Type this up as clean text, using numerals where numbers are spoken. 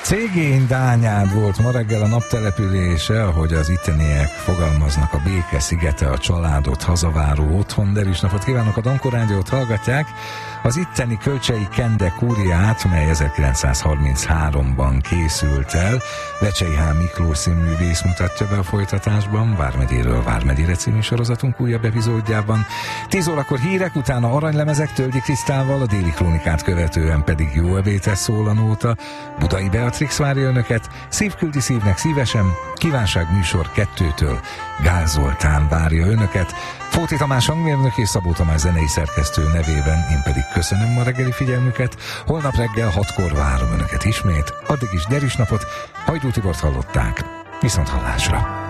Cégény Dányád volt ma reggel a naptelepülése, ahogy az itteniek fogalmaznak, a béke szigete, a családot hazaváró otthon. Derűsnapot kívánok, a Dankó Rádiót hallgatják. Az itteni Kölcsei Kende kúriát, mely 1933-ban készült el, Lecsei H. Miklós színművész mutatja be a folytatásban, Vármegyéről Vármegyére című sorozatunk újabb epizódjában. 10 órakor hírek, utána aranylemezek Tölgyi Krisztával, a Déli Krónikát követően pedig Jó ebédhez szól a nóta. Budai Beatrix várja önöket, Szívküldi szívnek szívesen, kívánság műsor 2-től Gál Zoltán várja önöket. Fóti Tamás hangmérnök és Szabó Tamás zenei szerkesztő nevében én pedig köszönöm ma reggeli figyelmüket. Holnap reggel 6-kor várom önöket ismét, addig is derűs napot, Hajdú Tibort hallották, viszont hallásra.